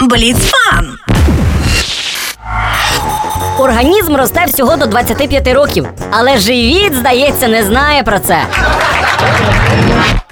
Бліцфан. Організм росте всього до 25 років, але живіт, здається, не знає про це.